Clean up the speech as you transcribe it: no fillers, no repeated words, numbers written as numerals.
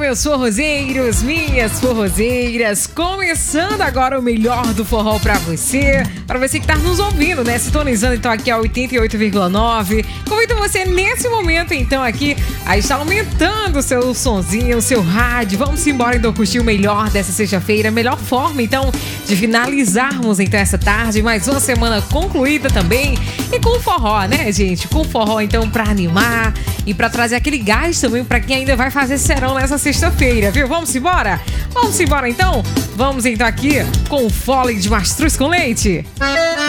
meus forrozeiros, minhas forrozeiras, começando agora o melhor do forró pra você que tá nos ouvindo, né? Sintonizando então aqui a 88,9. Convido você nesse momento então aqui a estar aumentando o seu sonzinho, o seu rádio. Vamos embora então curtir o melhor dessa sexta-feira, melhor forma então de finalizarmos então essa tarde, mais uma semana concluída também e com forró, né, gente? Com forró então pra animar e pra trazer aquele gás também pra quem ainda vai fazer serão nessa sexta-feira, viu? Vamos embora? Vamos embora então? Vamos então aqui com o Fole de Mastruz com Leite.